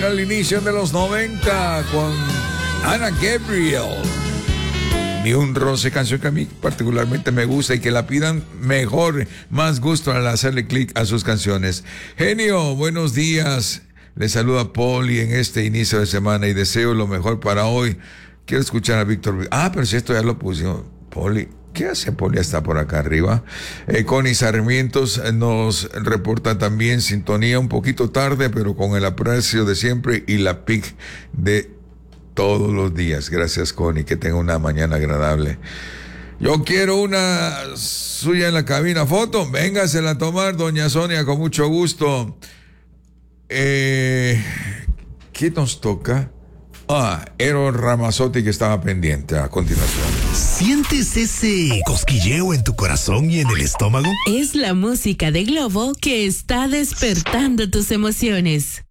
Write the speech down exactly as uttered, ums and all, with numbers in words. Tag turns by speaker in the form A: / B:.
A: era el inicio de los noventa con Ana Gabriel. Ni un roce, canción que a mí particularmente me gusta y que la pidan mejor, más gusto al hacerle clic a sus canciones. Genio, buenos días. Le saluda Poli en este inicio de semana y deseo lo mejor para hoy. Quiero escuchar a Víctor. Ah, pero si esto ya lo pusimos. Poli, ¿qué hace Poli? Está por acá arriba. Eh, Connie Sarmientos nos reporta también sintonía un poquito tarde, pero con el aprecio de siempre y la pic de todos los días. Gracias, Connie, que tenga una mañana agradable. Yo quiero una suya en la cabina. Foto, véngasela a tomar, doña Sonia, con mucho gusto. Eh, ¿Qué nos toca? Ah, Eros Ramazzotti, que estaba pendiente. A continuación.
B: ¿Sientes ese cosquilleo en tu corazón y en el estómago?
C: Es la música de Globo que está despertando tus emociones.